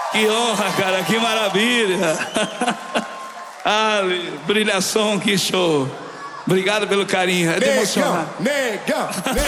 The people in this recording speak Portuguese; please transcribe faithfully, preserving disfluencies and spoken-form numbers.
Que honra, cara, que maravilha. Ah, brilhação, que show. Obrigado pelo carinho, é de emocionar. Negão, negão, negão.